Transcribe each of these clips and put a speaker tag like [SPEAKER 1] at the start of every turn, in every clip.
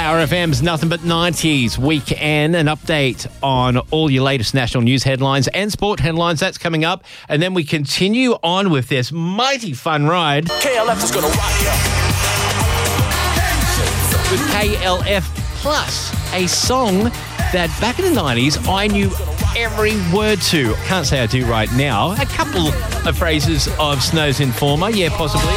[SPEAKER 1] Power FM's Nothing But 90s Weekend, an update on all your latest national news headlines and sport headlines. That's coming up. And then we continue on with this mighty fun ride.
[SPEAKER 2] KLF is going to rock you.
[SPEAKER 1] With KLF Plus, a song that back in the 90s I knew every word to. Can't say I do right now. A couple of phrases of Snow's Informer, yeah, possibly.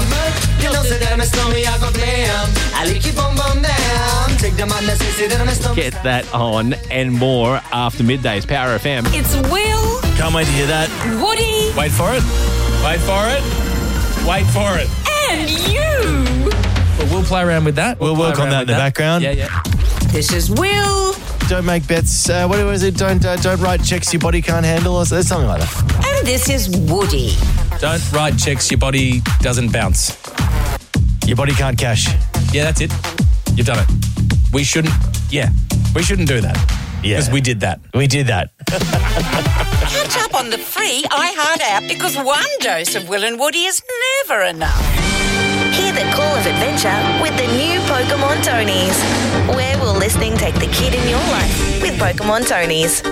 [SPEAKER 1] Get that on and more after middays. Power FM.
[SPEAKER 3] It's Will.
[SPEAKER 4] Can't wait to hear that.
[SPEAKER 3] Woody.
[SPEAKER 4] Wait for it. Wait for it. Wait for it.
[SPEAKER 3] And you.
[SPEAKER 4] Well, we'll play around with that.
[SPEAKER 5] We'll work on that in the background.
[SPEAKER 4] Yeah.
[SPEAKER 3] This is Will.
[SPEAKER 5] Don't make bets. What was it? Don't write checks your body can't handle or something like that.
[SPEAKER 3] And this is Woody.
[SPEAKER 4] Don't write checks your body doesn't bounce.
[SPEAKER 5] Your body can't cash.
[SPEAKER 4] Yeah, that's it. You've done it. We shouldn't do that.
[SPEAKER 5] Yeah.
[SPEAKER 4] Because we did that.
[SPEAKER 5] We did that.
[SPEAKER 3] Catch up on the free iHeart app because one dose of Will and Woody is never enough.
[SPEAKER 6] Hear the call of adventure with the new Pokemon Tonies. Where will listening take the kid in your life with Pokemon Tonies?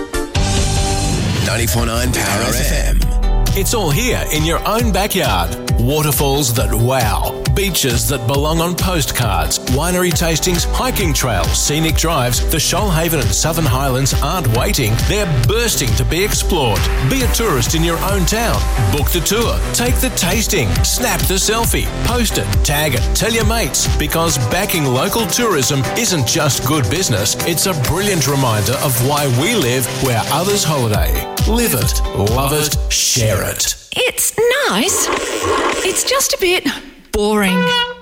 [SPEAKER 2] 94.9 Power FM.
[SPEAKER 7] It's all here in your own backyard. Waterfalls that wow. Beaches that belong on postcards. Winery tastings, hiking trails, scenic drives. The Shoalhaven and Southern Highlands aren't waiting. They're bursting to be explored. Be a tourist in your own town. Book the tour. Take the tasting. Snap the selfie. Post it. Tag it. Tell your mates. Because backing local tourism isn't just good business. It's a brilliant reminder of why we live where others holiday. Live it. Love it. Share it.
[SPEAKER 8] It's nice. It's just a bit boring.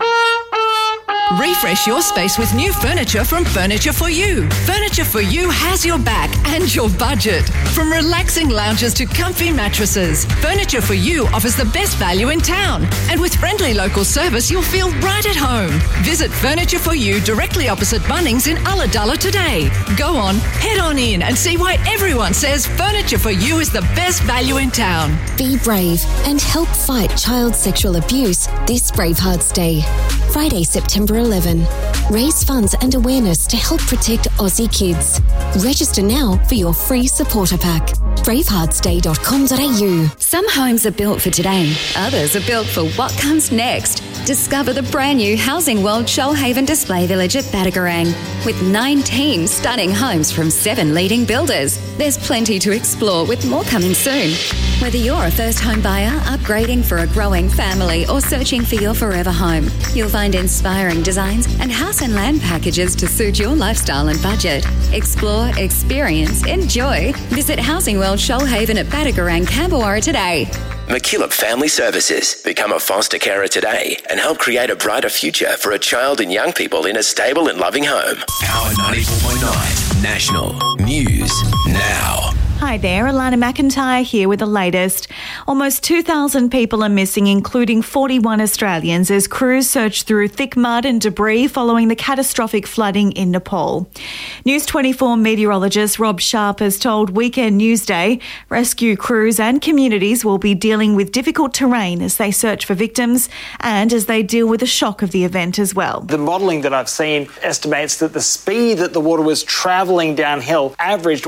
[SPEAKER 8] Refresh your space with new furniture from Furniture For You. Furniture For You has your back and your budget. From relaxing lounges to comfy mattresses, Furniture For You offers the best value in town. And with friendly local service, you'll feel right at home. Visit Furniture For You directly opposite Bunnings in Ulladulla today. Go on, head on in and see why everyone says Furniture For You is the best value in town.
[SPEAKER 9] Be brave and help fight child sexual abuse this Bravehearts Day. Friday, September 11. Raise funds and awareness to help protect Aussie kids. Register now for your free supporter pack. braveheartsday.com.au.
[SPEAKER 10] Some homes are built for today. Others are built for what comes next. Discover the brand new Housing World Shoalhaven Display Village at Badagarang. With 19 stunning homes from 7 leading builders. There's plenty to explore with more coming soon. Whether you're a first home buyer, upgrading for a growing family or searching for your forever home, you'll find inspiring designs and house and land packages to suit your lifestyle and budget. Explore, experience, enjoy. Visit Housing World Shoalhaven at Badagarang, Camberwara today.
[SPEAKER 2] McKillop Family Services. Become a foster carer today and help create a brighter future for a child and young people in a stable and loving home. Power 94.9 National News Now.
[SPEAKER 11] Hi there, Alana McIntyre here with the latest. Almost 2,000 people are missing, including 41 Australians, as crews search through thick mud and debris following the catastrophic flooding in Nepal. News 24 meteorologist Rob Sharp has told Weekend Newsday rescue crews and communities will be dealing with difficult terrain as they search for victims and as they deal with the shock of the event as well.
[SPEAKER 12] The modelling that I've seen estimates that the speed that the water was travelling downhill averaged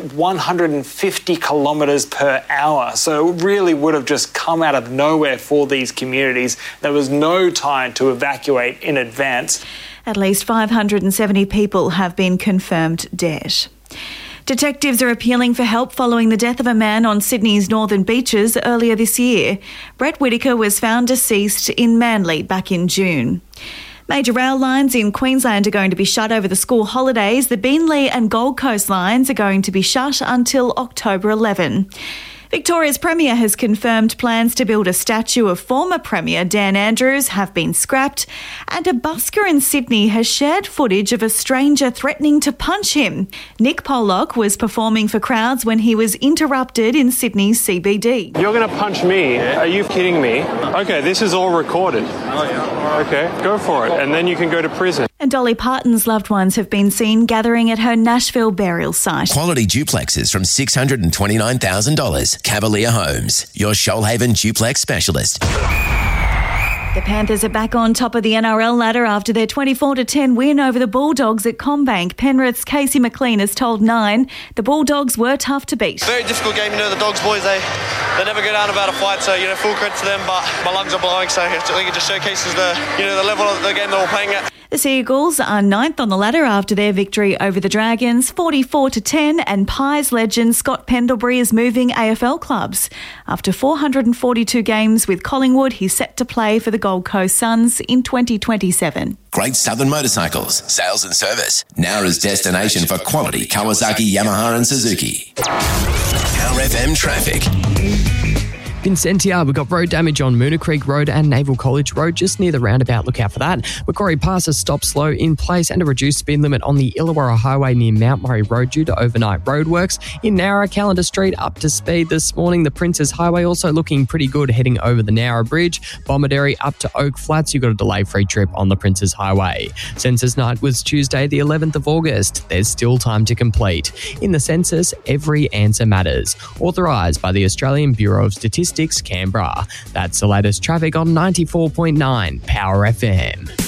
[SPEAKER 12] 150 kilometres per hour. So it really would have just come out of nowhere for these communities. There was no time to evacuate in advance.
[SPEAKER 11] At least 570 people have been confirmed dead. Detectives are appealing for help following the death of a man on Sydney's northern beaches earlier this year. Brett Whitaker was found deceased in Manly back in June. Major rail lines in Queensland are going to be shut over the school holidays. The Beenleigh and Gold Coast lines are going to be shut until October 11. Victoria's Premier has confirmed plans to build a statue of former Premier Dan Andrews have been scrapped, and a busker in Sydney has shared footage of a stranger threatening to punch him. Nick Pollock was performing for crowds when he was interrupted in Sydney's CBD.
[SPEAKER 13] You're going to punch me? Are you kidding me? Okay, this is all recorded. Oh, yeah. Okay, go for it, and then you can go to prison.
[SPEAKER 11] And Dolly Parton's loved ones have been seen gathering at her Nashville burial site.
[SPEAKER 2] Quality duplexes from $629,000. Cavalier Homes, your Shoalhaven duplex specialist.
[SPEAKER 11] The Panthers are back on top of the NRL ladder after their 24-10 win over the Bulldogs at CommBank. Penrith's Casey McLean has told Nine the Bulldogs were tough to beat.
[SPEAKER 14] Very difficult game, the Dogs boys, they never go down about a fight, so full credit to them, but my lungs are blowing, so I think it just showcases the level of the game that we're playing at.
[SPEAKER 11] The Seagulls are ninth on the ladder after their victory over the Dragons, 44-10, and Pies legend Scott Pendlebury is moving AFL clubs. After 442 games with Collingwood, he's set to play for the Gold Coast Suns in 2027.
[SPEAKER 2] Great Southern Motorcycles, sales and service. Nowra's destination for quality Kawasaki, Yamaha and Suzuki. Power FM traffic.
[SPEAKER 15] Vincentia, we've got road damage on Moona Creek Road and Naval College Road, just near the roundabout. Look out for that. Macquarie Pass has stopped slow in place and a reduced speed limit on the Illawarra Highway near Mount Murray Road due to overnight roadworks. In Nowra, Calendar Street up to speed this morning. The Princes Highway also looking pretty good heading over the Nowra Bridge. Bomaderry up to Oak Flats. You've got a delay-free trip on the Princes Highway. Census night was Tuesday, the 11th of August. There's still time to complete. In the census, every answer matters. Authorised by the Australian Bureau of Statistics, Canberra. That's the latest traffic on 94.9 Power FM.